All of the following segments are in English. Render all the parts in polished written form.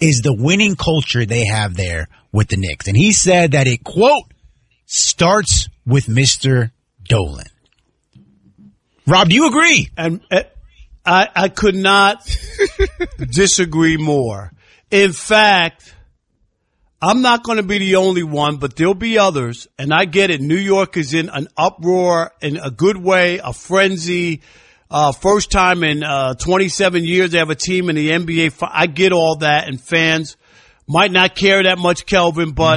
is the winning culture they have there with the Knicks. And he said that it, quote, starts with Mr. Dolan. Rob, do you agree? And I could not disagree more. In fact, I'm not going to be the only one, but there'll be others. And I get it. New York is in an uproar in a good way, a frenzy. First time in 27 years they have a team in the NBA. I get all that, and fans might not care that much, Kelvin, but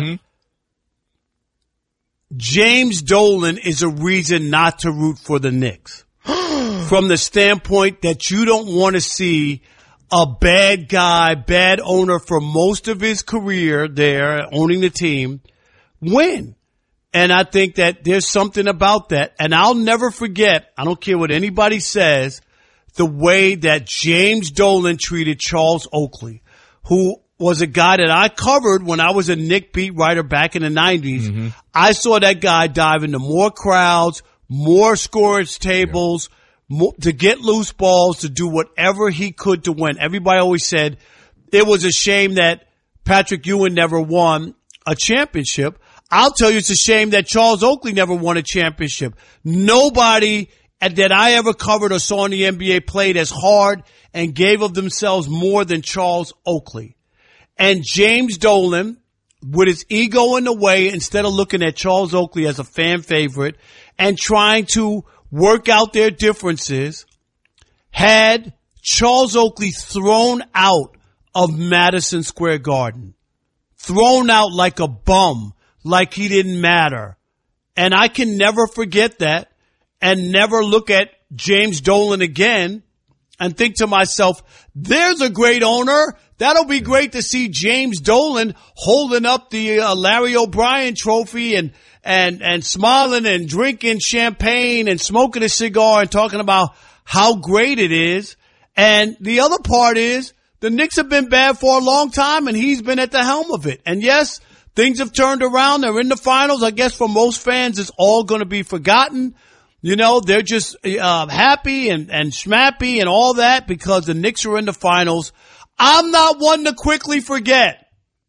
James Dolan is a reason not to root for the Knicks. From the standpoint that you don't want to see a bad guy, bad owner for most of his career there, owning the team, win. And I think that there's something about that. And I'll never forget, I don't care what anybody says, the way that James Dolan treated Charles Oakley, who was a guy that I covered when I was a Knick beat writer back in the 90s. I saw that guy dive into more crowds, more scorers tables, to get loose balls, to do whatever he could to win. Everybody always said it was a shame that Patrick Ewing never won a championship. I'll tell you, it's a shame that Charles Oakley never won a championship. Nobody that I ever covered or saw in the NBA played as hard and gave of themselves more than Charles Oakley. And James Dolan, with his ego in the way, instead of looking at Charles Oakley as a fan favorite and trying to work out their differences, had Charles Oakley thrown out of Madison Square Garden. Thrown out like a bum, like he didn't matter. And I can never forget that and never look at James Dolan again and think to myself, there's a great owner. That'll be great to see James Dolan holding up the Larry O'Brien trophy and smiling and drinking champagne and smoking a cigar and talking about how great it is. And the other part is the Knicks have been bad for a long time, and he's been at the helm of it. And yes, things have turned around. They're in the finals. I guess for most fans, it's all going to be forgotten. You know, they're just happy and schmappy and all that because the Knicks are in the finals. I'm not one to quickly forget.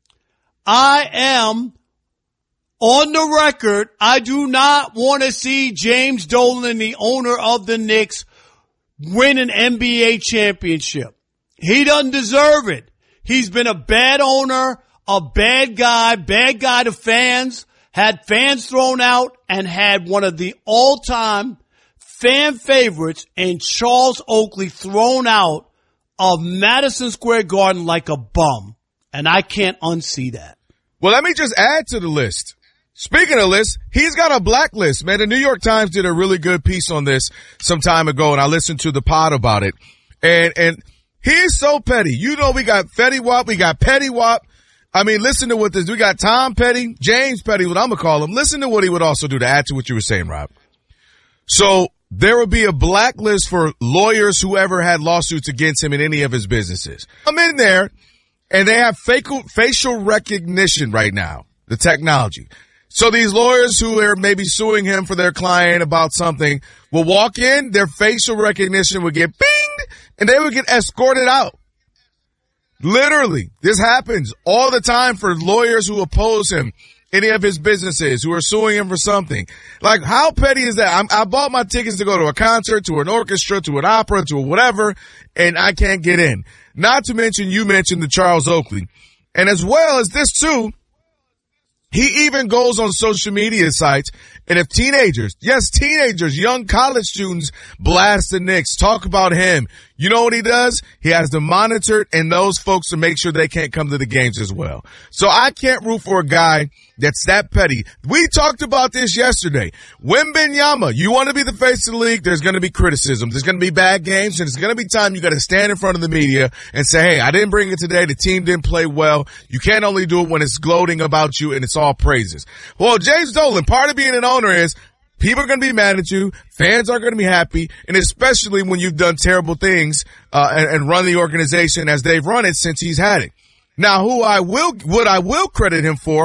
I am on the record. I do not want to see James Dolan, the owner of the Knicks, win an NBA championship. He doesn't deserve it. He's been a bad owner, a bad guy to fans, had fans thrown out, and had one of the all-time fan favorites in Charles Oakley thrown out of Madison Square Garden like a bum. And I can't unsee that. Well, let me just add to the list. Speaking of lists, he's got a blacklist, man. The New York Times did a really good piece on this some time ago, and I listened to the pod about it. And he's so petty. You know, we got Fetty Wap, we got Petty Wap. I mean, listen to what this, we got Tom Petty, James Petty, what I'm going to call him. Listen to what he would also do to add to what you were saying, Rob. So there would be a blacklist for lawyers who ever had lawsuits against him in any of his businesses. I'm in there, and they have facial recognition right now, the technology. So these lawyers who are maybe suing him for their client about something will walk in, their facial recognition would get binged, and they would get escorted out. Literally, this happens all the time for lawyers who oppose him, any of his businesses, who are suing him for something. Like, how petty is that? I bought my tickets to go to a concert, to an orchestra, to an opera, to whatever, and I can't get in. Not to mention, you mentioned the Charles Oakley. And as well as this, too, he even goes on social media sites, and if teenagers, young college students blast the Knicks, talk about him, you know what he does? He has them monitored and those folks to make sure they can't come to the games as well. So I can't root for a guy that's that petty. We talked about this yesterday. Wembanyama, you want to be the face of the league, there's going to be criticism. There's going to be bad games, and it's going to be time you got to stand in front of the media and say, hey, I didn't bring it today. The team didn't play well. You can't only do it when it's gloating about you and it's all praises. Well, James Dolan, part of being an owner is people are going to be mad at you. Fans are going to be happy. And especially when you've done terrible things, and run the organization as they've run it since he's had it. Now, what I will credit him for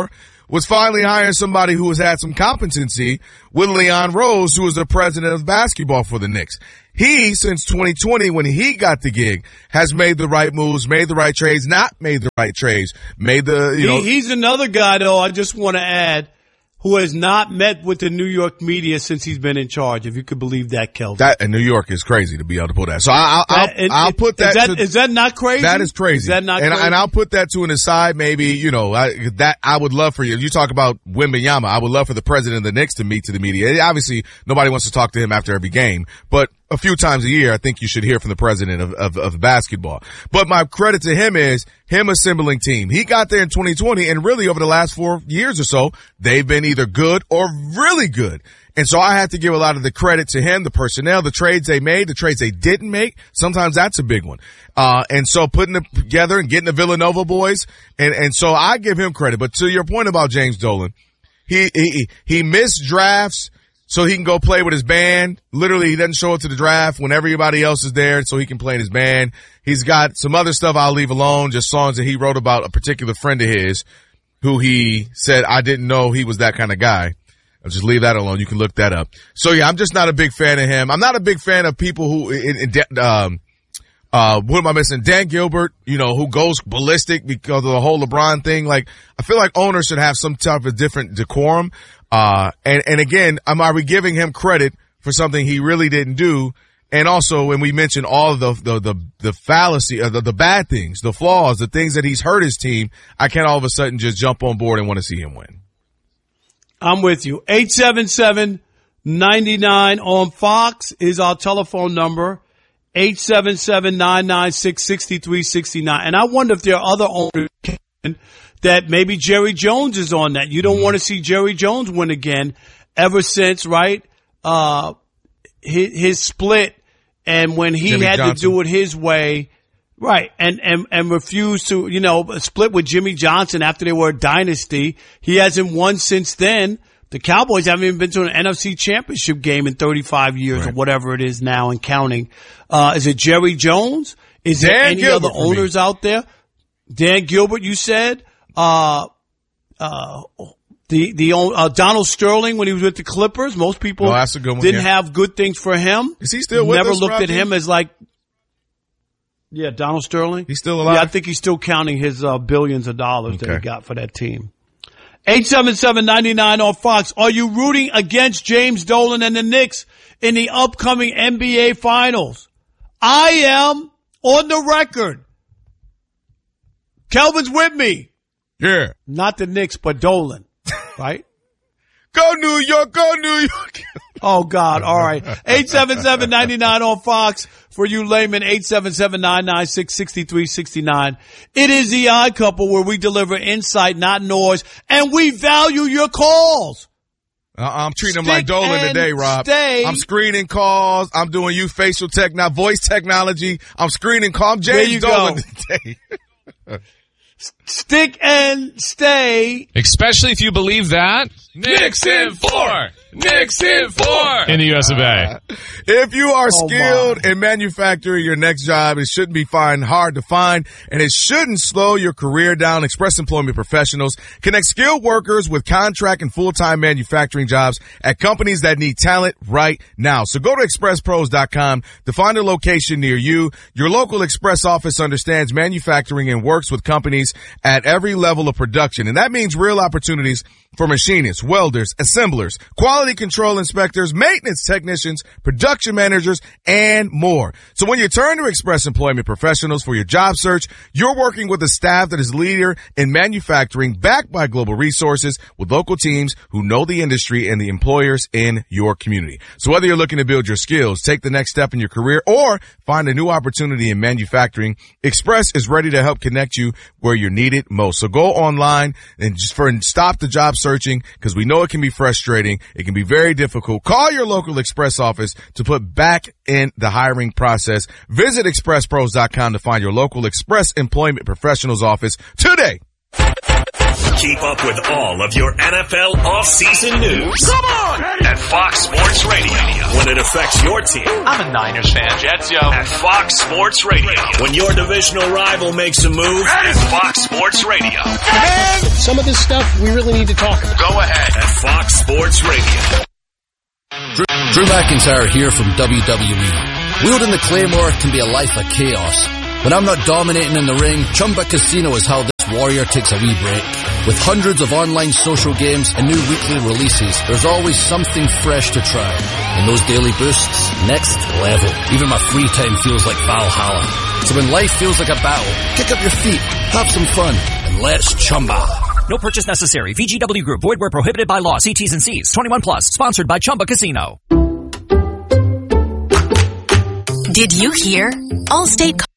was finally hiring somebody who has had some competency with Leon Rose, who was the president of basketball for the Knicks. He, since 2020, when he got the gig, has made the right moves, made the right trades, not made the right trades, made the, He's another guy, though, I just want to add, who has not met with the New York media since he's been in charge, if you could believe that, Kelvin. That, and New York is crazy to be able to pull that. So I'll put that. Is that not crazy? That is crazy. Is that not crazy? And I'll put that to an aside, maybe, I would love for you talk about Wembanyama. I would love for the president of the Knicks to meet to the media. Obviously, nobody wants to talk to him after every game, but a few times a year, I think you should hear from the president of basketball. But my credit to him is him assembling team. He got there in 2020, and really over the last 4 years or so, they've been either good or really good. And so I have to give a lot of the credit to him, the personnel, the trades they made, the trades they didn't make. Sometimes that's a big one. And so putting it together and getting the Villanova boys. And so I give him credit. But to your point about James Dolan, he missed drafts so he can go play with his band. Literally, he doesn't show up to the draft when everybody else is there so he can play in his band. He's got some other stuff I'll leave alone, just songs that he wrote about a particular friend of his who he said, I didn't know he was that kind of guy. I'll just leave that alone. You can look that up. So yeah, I'm just not a big fan of him. I'm not a big fan of people who, what am I missing? Dan Gilbert, who goes ballistic because of the whole LeBron thing. Like, I feel like owners should have some type of different decorum. And again, are we giving him credit for something he really didn't do? And also, when we mention all of the fallacy, the bad things, the flaws, the things that he's hurt his team, I can't all of a sudden just jump on board and want to see him win. I'm with you. 877-99 on Fox is our telephone number. 877-996-6369. And I wonder if there are other owners that maybe Jerry Jones is on that. You don't want to see Jerry Jones win again ever since, right? His split and when he Jimmy had Johnson. to do it his way. Right. And refused to, split with Jimmy Johnson after they were a dynasty. He hasn't won since then. The Cowboys haven't even been to an NFC championship game in 35 years or whatever it is now and counting. Is it Jerry Jones? Is there any other owners out there? Dan Gilbert, you said. Donald Sterling when he was with the Clippers. Most people that's a good one, didn't have good things for him. Is he still with Never us, looked Rob at him as like, yeah, Donald Sterling. He's still alive? Yeah, I think he's still counting his billions of dollars that he got for that team. 877-99 on Fox. Are you rooting against James Dolan and the Knicks in the upcoming NBA Finals? I am, on the record. Kelvin's with me. Yeah. Not the Knicks, but Dolan. Right? Go New York, go New York. Oh, God. All right. 877-99 on Fox. For you laymen, 877-996-6369. It is the Odd Couple where we deliver insight, not noise, and we value your calls. I'm treating them like Dolan today, Rob. I'm screening calls. I'm doing facial voice technology. I'm screening calls. I'm James Dolan today. Stick and stay. Especially if you believe that. Knicks in 4! Knicks in 4! In the US of A. If you are skilled in manufacturing your next job, it shouldn't be hard to find, and it shouldn't slow your career down. Express Employment Professionals connect skilled workers with contract and full-time manufacturing jobs at companies that need talent right now. So go to expresspros.com to find a location near you. Your local Express office understands manufacturing and works with companies at every level of production, and that means real opportunities for machinists, welders, assemblers, quality control inspectors, maintenance technicians, production managers, and more. So when you turn to Express Employment Professionals for your job search, you're working with a staff that is leader in manufacturing, backed by global resources, with local teams who know the industry and the employers in your community. So whether you're looking to build your skills, take the next step in your career, or find a new opportunity in manufacturing, Express is ready to help connect you where you're needed most. So go online and stop the job searching, because we know it can be frustrating. It can be very difficult. Call your local Express office to put back in the hiring process. Visit expresspros.com to find your local Express Employment Professionals office today. Keep up with all of your NFL offseason news. Come on! At Fox Sports Radio. When it affects your team. I'm a Niners fan. Jets, yo. At Fox Sports Radio. When your divisional rival makes a move. At Fox Sports Radio. And some of this stuff we really need to talk about. Go ahead. At Fox Sports Radio. Drew McIntyre here from WWE. Wielding the Claymore can be a life of chaos. When I'm not dominating in the ring, Chumba Casino is how this warrior takes a wee break. With hundreds of online social games and new weekly releases, there's always something fresh to try. And those daily boosts, next level. Even my free time feels like Valhalla. So when life feels like a battle, kick up your feet, have some fun, and let's Chumba. No purchase necessary. VGW Group. Void where prohibited by law. See T's and C's. 21 plus. Sponsored by Chumba Casino. Did you hear? Allstate